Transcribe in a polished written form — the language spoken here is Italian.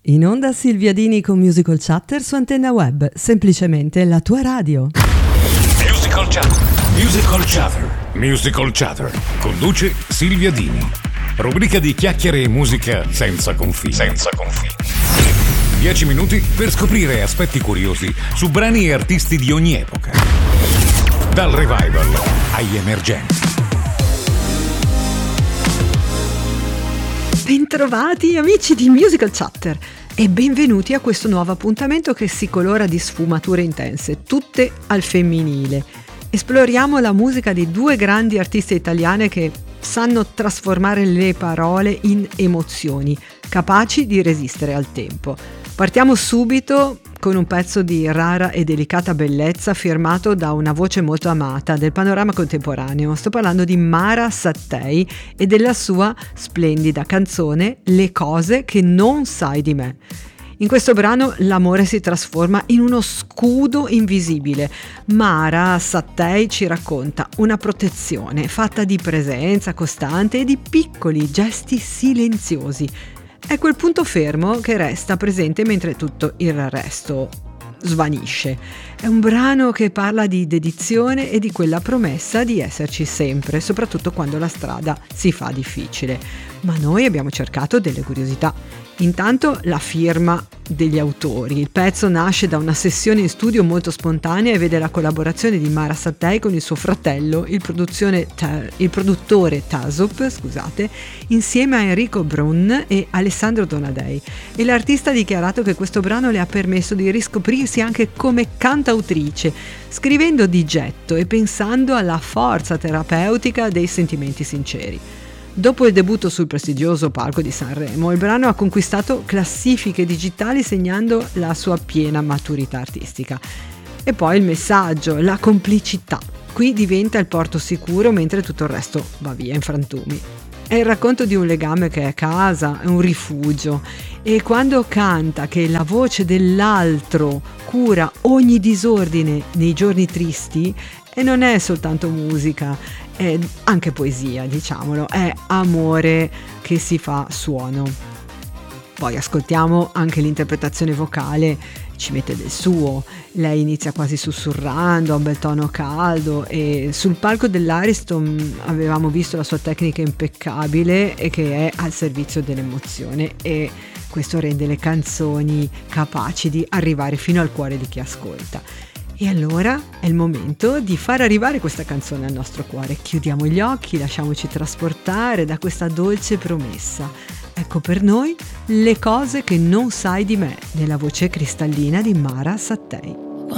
In onda Silvia Dini con Musical Chatter su Antenna Web, semplicemente la tua radio. Musical Chatter. Musical Chatter. Musical Chatter. Conduce Silvia Dini. Rubrica di chiacchiere e musica senza confini. 10 minuti per scoprire aspetti curiosi su brani e artisti di ogni epoca. Dal revival agli emergenti. Bentrovati amici di Musical Chatter e benvenuti a questo nuovo appuntamento che si colora di sfumature intense, tutte al femminile. Esploriamo la musica di due grandi artiste italiane che sanno trasformare le parole in emozioni, capaci di resistere al tempo. Partiamo subito con un pezzo di rara e delicata bellezza firmato da una voce molto amata del panorama contemporaneo. Sto parlando di Mara Sattei e della sua splendida canzone Le cose che non sai di me. In questo brano l'amore si trasforma in uno scudo invisibile. Mara Sattei ci racconta una protezione fatta di presenza costante e di piccoli gesti silenziosi. È quel punto fermo che resta presente mentre tutto il resto svanisce. È un brano che parla di dedizione e di quella promessa di esserci sempre, soprattutto quando la strada si fa difficile. Ma noi abbiamo cercato delle curiosità. Intanto la firma degli autori. Il pezzo nasce da una sessione in studio molto spontanea e vede la collaborazione di Mara Sattei con il suo fratello, il produttore Tasup, insieme a Enrico Brun e Alessandro Donadei. E l'artista ha dichiarato che questo brano le ha permesso di riscoprirsi anche come cantautrice, scrivendo di getto e pensando alla forza terapeutica dei sentimenti sinceri. Dopo il debutto sul prestigioso palco di Sanremo, il brano ha conquistato classifiche digitali segnando la sua piena maturità artistica. E poi il messaggio, la complicità. Qui diventa il porto sicuro mentre tutto il resto va via in frantumi. È il racconto di un legame che è casa, è un rifugio. E quando canta che la voce dell'altro cura ogni disordine nei giorni tristi, e non è soltanto musica, è anche poesia, diciamolo, è amore che si fa suono. Poi ascoltiamo anche l'interpretazione vocale, ci mette del suo, lei inizia quasi sussurrando, a un bel tono caldo, e sul palco dell'Ariston avevamo visto la sua tecnica impeccabile e che è al servizio dell'emozione, e questo rende le canzoni capaci di arrivare fino al cuore di chi ascolta. E allora è il momento di far arrivare questa canzone al nostro cuore. Chiudiamo gli occhi, lasciamoci trasportare da questa dolce promessa. Ecco per noi Le cose che non sai di me, nella voce cristallina di Mara Sattei.